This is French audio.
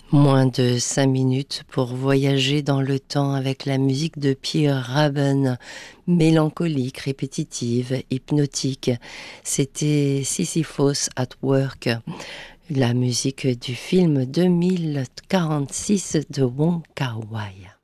Moins de 5 minutes pour voyager dans le temps avec la musique de Pierre Rabin, mélancolique, répétitive, hypnotique. C'était Sisyphos at Work, la musique du film 2046 de Wong Kar-wai.